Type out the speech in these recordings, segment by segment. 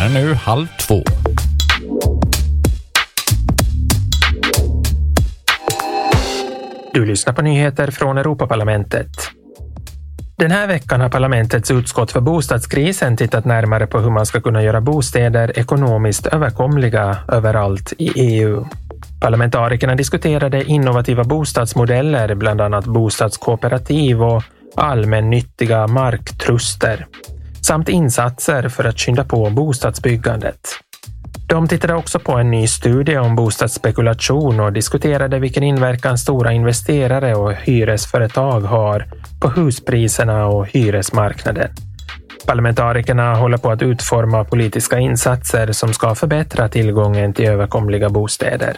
är nu 1:30. Du lyssnar på nyheter från Europaparlamentet. Den här veckan har parlamentets utskott för bostadskrisen tittat närmare på hur man ska kunna göra bostäder ekonomiskt överkomliga överallt i EU. Parlamentarikerna diskuterade innovativa bostadsmodeller, bland annat bostadskooperativ och allmännyttiga marktruster, samt insatser för att skynda på bostadsbyggandet. De tittade också på en ny studie om bostadsspekulation och diskuterade vilken inverkan stora investerare och hyresföretag har på huspriserna och hyresmarknaden. Parlamentarikerna håller på att utforma politiska insatser som ska förbättra tillgången till överkomliga bostäder.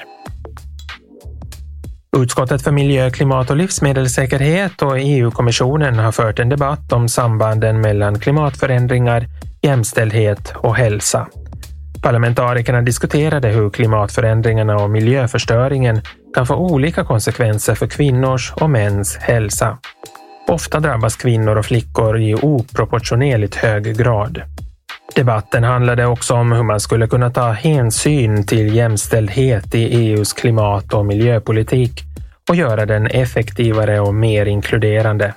Utskottet för miljö, klimat och livsmedelssäkerhet och EU-kommissionen har fört en debatt om sambanden mellan klimatförändringar, jämställdhet och hälsa. Parlamentarikerna diskuterade hur klimatförändringarna och miljöförstöringen kan få olika konsekvenser för kvinnors och mäns hälsa. Ofta drabbas kvinnor och flickor i oproportionerligt hög grad. Debatten handlade också om hur man skulle kunna ta hänsyn till jämställdhet i EU:s klimat- och miljöpolitik och göra den effektivare och mer inkluderande.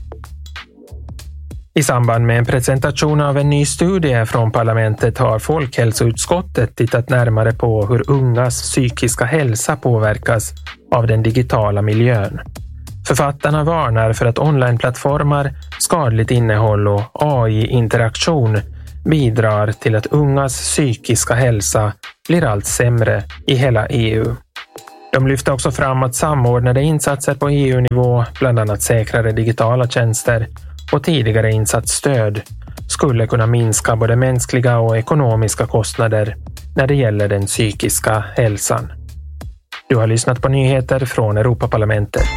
I samband med en presentation av en ny studie från parlamentet har Folkhälsoutskottet tittat närmare på hur ungas psykiska hälsa påverkas av den digitala miljön. Författarna varnar för att onlineplattformar, skadligt innehåll och AI-interaktion bidrar till att ungas psykiska hälsa blir allt sämre i hela EU. De lyfter också fram att samordnade insatser på EU-nivå, bland annat säkrare digitala tjänster och tidigare insatsstöd, skulle kunna minska både mänskliga och ekonomiska kostnader när det gäller den psykiska hälsan. Du har lyssnat på nyheter från Europaparlamentet.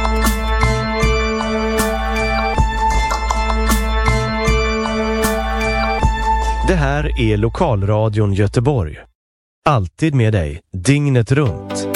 Det här är Lokalradion Göteborg. Alltid med dig, dygnet runt.